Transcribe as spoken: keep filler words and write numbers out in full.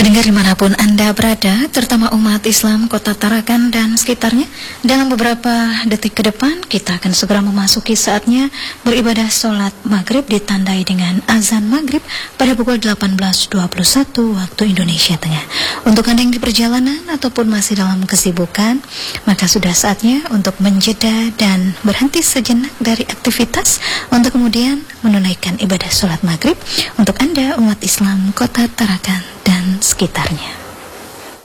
Pendengar dimanapun Anda berada, terutama umat Islam Kota Tarakan dan sekitarnya, dalam beberapa detik ke depan kita akan segera memasuki saatnya beribadah sholat maghrib ditandai dengan azan maghrib pada pukul delapan belas dua puluh satu waktu Indonesia Tengah. Untuk Anda yang di perjalanan ataupun masih dalam kesibukan, maka sudah saatnya untuk menjeda dan berhenti sejenak dari aktivitas untuk kemudian menunaikan ibadah sholat maghrib untuk Anda umat Islam Kota Tarakan dan sekitarnya.